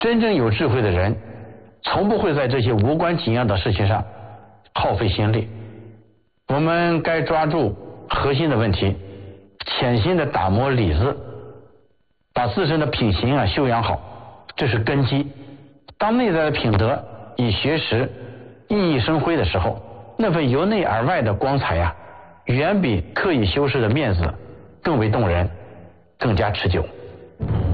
真正有智慧的人，从不会在这些无关紧要的事情上耗费心力。我们该抓住核心的问题，潜心的打磨里子，把自身的品行修养好，这是根基。当内在的品德以学识熠熠生辉的时候，那份由内而外的光彩远比刻意修饰的面子更为动人，更加持久。